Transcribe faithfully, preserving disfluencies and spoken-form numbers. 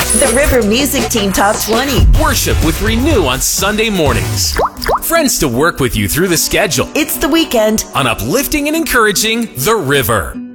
The River Music Team Top twenty. Worship with Renew on Sunday mornings. Friends to work with you through the schedule. It's the weekend on uplifting and encouraging The River.